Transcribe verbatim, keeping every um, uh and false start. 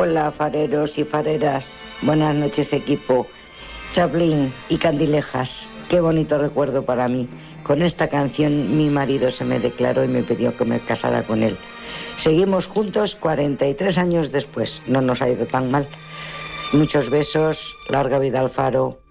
Hola, fareros y fareras. Buenas noches, equipo. Chaplin y Candilejas. Qué bonito recuerdo para mí. Con esta canción mi marido se me declaró y me pidió que me casara con él. Seguimos juntos cuarenta y tres años después. No nos ha ido tan mal. Muchos besos. Larga vida al faro.